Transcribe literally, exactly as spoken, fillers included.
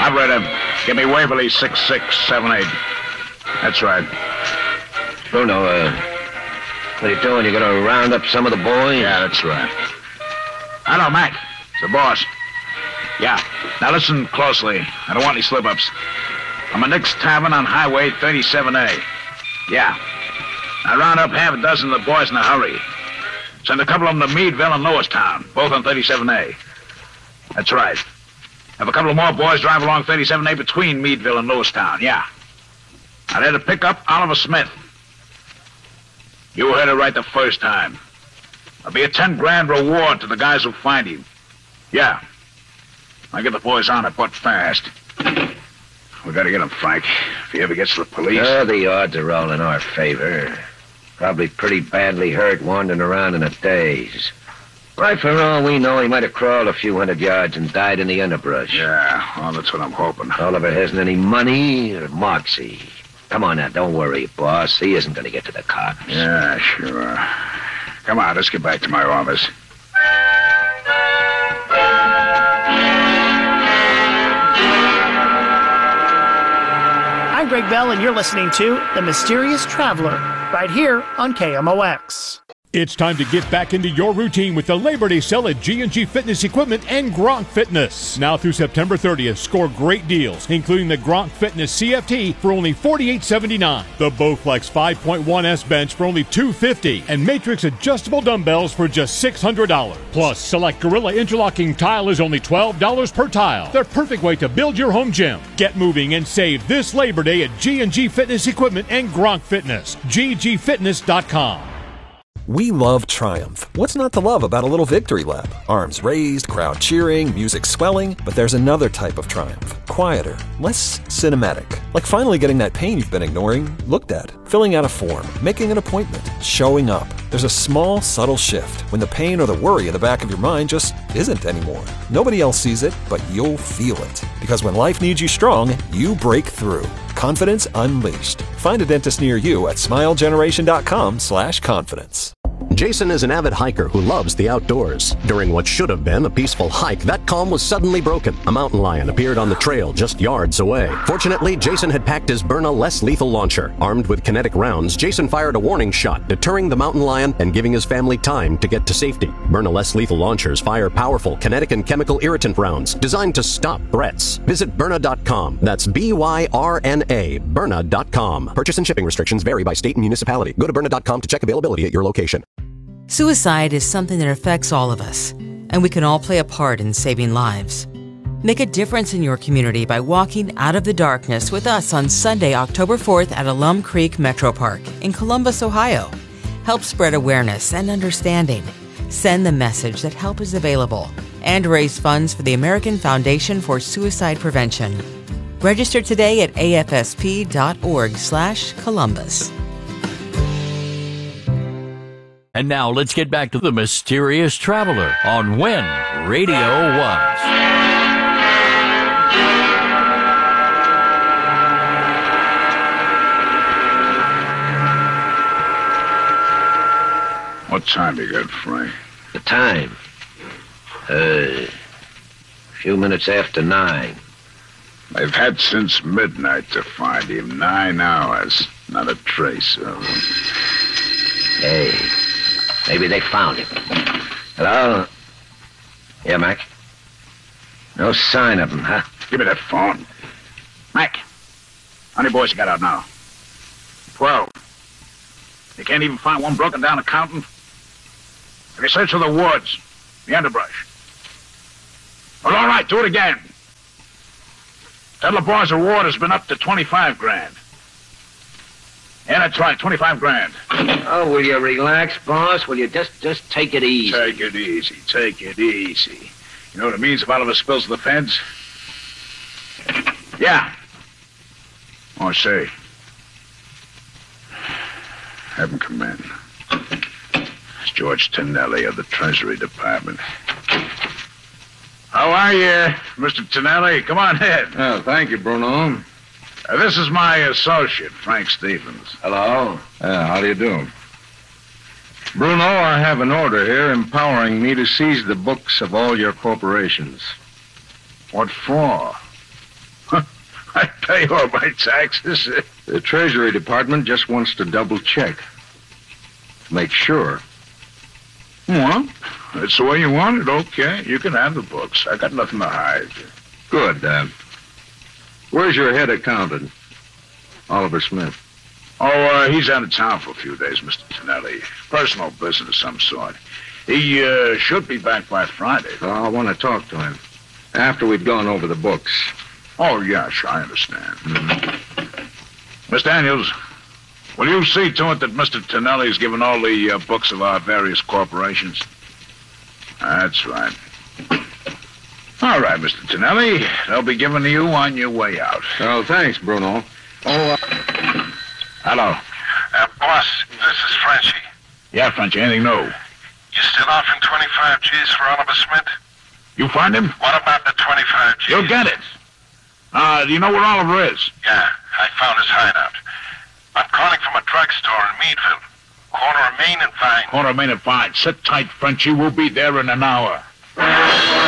Operator, give me Waverly six six seven eight. That's right. Bruno, uh, what are you doing? You gonna round up some of the boys? Yeah, that's right. Hello, Mac. It's the boss. Yeah. Now listen closely. I don't want any slip-ups. I'm at Nick's Tavern on Highway thirty-seven A. Yeah. Now round up half a dozen of the boys in a hurry. Send a couple of them to Meadville and Lewistown, both on thirty-seven A. That's right. Have a couple of more boys drive along thirty-seven A between Meadville and Lewistown, yeah. Now they're to pick up Oliver Smith. You heard it right the first time. There'll be a ten grand reward to the guys who find him. Yeah. I'll get the boys on it, but fast. We gotta get him, Frank. If he ever gets to the police... Oh, the odds are all in our favor. Probably pretty badly hurt, wandering around in a daze. Right, for all we know, he might have crawled a few hundred yards and died in the underbrush. Yeah, well, that's what I'm hoping. Oliver hasn't any money or moxie. Come on now, don't worry, boss. He isn't going to get to the cops. Yeah, sure. Come on, let's get back to my office. I'm Greg Bell, and you're listening to The Mysterious Traveler, right here on K M O X. It's time to get back into your routine with the Labor Day sale at G and G Fitness Equipment and Gronk Fitness. Now through September thirtieth, score great deals, including the Gronk Fitness C F T for only forty-eight seventy-nine, the Bowflex five point one S bench for only two fifty, and Matrix adjustable dumbbells for just six hundred dollars. Plus, select Gorilla interlocking tile is only twelve dollars per tile. Their perfect way to build your home gym. Get moving and save this Labor Day at G and G Fitness Equipment and Gronk Fitness. G G fitness dot com. We love Triumph. What's not to love about a little victory lap? Arms raised, crowd cheering, music swelling. But there's another type of triumph. Quieter, less cinematic. Like finally getting that pain you've been ignoring looked at. Filling out a form, making an appointment, showing up. There's a small, subtle shift when the pain or the worry in the back of your mind just isn't anymore. Nobody else sees it, but you'll feel it. Because when life needs you strong, you break through. Confidence unleashed. Find a dentist near you at smilegeneration.com slash confidence. Jason is an avid hiker who loves the outdoors. During what should have been a peaceful hike, that calm was suddenly broken. A mountain lion appeared on the trail just yards away. Fortunately, Jason had packed his Byrna less lethal launcher. Armed with kinetic rounds, Jason fired a warning shot, deterring the mountain lion and giving his family time to get to safety. Byrna less lethal launchers fire powerful kinetic and chemical irritant rounds designed to stop threats. Visit Byrna dot com. That's B Y R N A, Byrna dot com. Purchase and shipping restrictions vary by state and municipality. Go to Byrna dot com to check availability at your location. Suicide is something that affects all of us, and we can all play a part in saving lives. Make a difference in your community by walking out of the darkness with us on Sunday, October fourth at Alum Creek Metro Park in Columbus, Ohio. Help spread awareness and understanding. Send the message that help is available and raise funds for the American Foundation for Suicide Prevention. Register today at A F S P dot org slash Columbus. And now let's get back to The Mysterious Traveler on When Radio Was. What time you got, Frank? The time? Uh, a few minutes after nine. They've had since midnight to find him. Nine hours. Not a trace of him. Hey, maybe they found him. Hello? Yeah, Mac? No sign of him, huh? Give me that phone. Mac, how many boys you got out now? Twelve. You can't even find one broken down accountant? Have you searched for the woods, the underbrush? Well, all right, do it again. Tell the boys the reward has been up to twenty-five grand. Yeah, that's right, twenty-five grand. Oh, will you relax, boss? Will you just just take it easy? Take it easy, take it easy. You know what it means if Oliver spills the fence? Yeah. Oh, say. Have him come in. It's George Tonelli of the Treasury Department. How are you, Mister Tonelli? Come on in. Oh, thank you, Bruno. Uh, this is my associate, Frank Stevens. Hello. Yeah, how do you do? Bruno, I have an order here empowering me to seize the books of all your corporations. What for? I pay all my taxes. The Treasury Department just wants to double check. To make sure. Well, that's the way you want it. Okay, you can have the books. I got nothing to hide. Good. Uh, where's your head accountant? Oliver Smith. Oh, uh, he's out of town for a few days, Mister Tonelli. Personal business of some sort. He uh, should be back by Friday. Oh, I want to talk to him. After we've gone over the books. Oh, yes, I understand. Mm-hmm. Miss Daniels, will you see to it that Mister Tonelli's given all the uh, books of our various corporations? That's right. All right, Mister Tonelli. They'll be given to you on your way out. Oh, thanks, Bruno. Oh, uh... Hello. Uh, boss, this is Frenchie. Yeah, Frenchie, anything new? You still offering twenty-five G's for Oliver Smith? You find him? What about the twenty-five G's? You'll get it. Uh, do you know where Oliver is? Yeah, I found his hideout. I'm calling from a drugstore in Meadville. Corner of Main and Vine. Corner of Main and Vine. Sit tight, Frenchie. We'll be there in an hour.